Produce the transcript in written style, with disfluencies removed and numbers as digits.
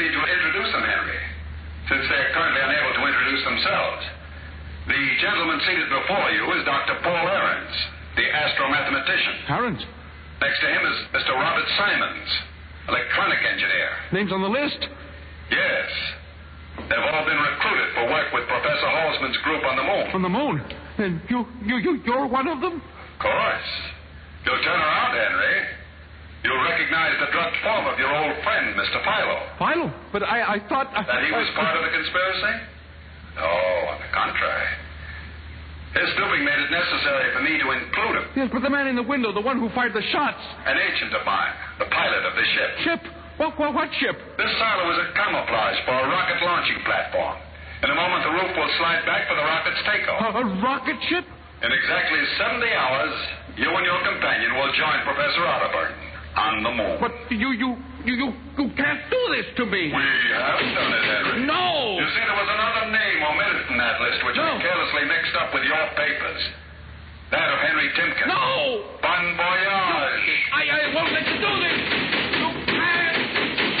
need to introduce them, Henry, since they're currently unable to introduce themselves. The gentleman seated before you is Dr. Paul Ahrens, the astromathematician. Ahrens? Next to him is Mr. Robert Simons, electronic engineer. Name's on the list? Yes. They've all been recruited for work with Professor Halsman's group on the moon. On the moon? And you're one of them? Of course. You'll turn around, Henry. You'll recognize the drugged form of your old friend, Mr. Philo. Philo? But I thought... That he was part of the conspiracy? No, on the contrary. His stooping made it necessary for me to include him. Yes, but the man in the window, the one who fired the shots. An agent of mine, the pilot of the ship. Ship? What ship? This silo is a camouflage for a rocket launching platform. In a moment, the roof will slide back for the rocket's takeoff. A rocket ship? In exactly 70 hours, you and your companion will join Professor Otterburn on the moon. But you can't do this to me. We have done it, Henry. No! You see, there was another name omitted from that list, which was carelessly mixed up with your papers. That of Henry Timken. No! Bon voyage. I won't let you do this.